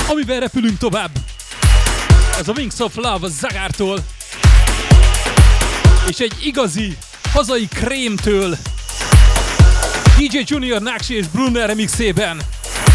amivel repülünk tovább. Ez a Wings of Love a Zagártól. És egy igazi hazai krémtől DJ Junior, Náksi és Brunner remixében.